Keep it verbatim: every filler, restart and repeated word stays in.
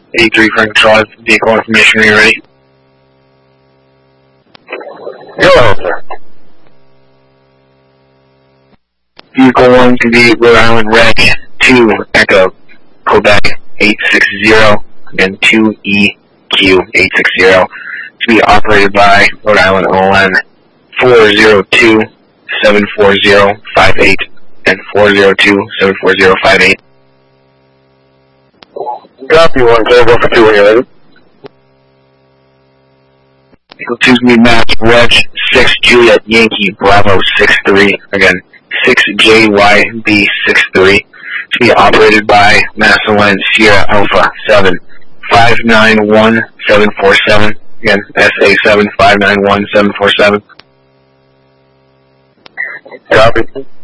eighty-three for control, vehicle information, are you ready? Hello, sir. Vehicle one to be Rhode Island Reg two Echo Quebec eight six zero, again two E Q eight six zero, to be operated by Rhode Island O N four zero two, seven four zero, five eight and four zero two, seven four zero, five eight. Copy one, sir. Go for two when you're ready. Vehicle two is going to be Mass Reg six Juliet Yankee Bravo six three, again six J Y B six three, to be operated by Mass O N Sierra Alpha seven five nine one, seven four seven, again S A seven five nine one, seven four seven. Copy.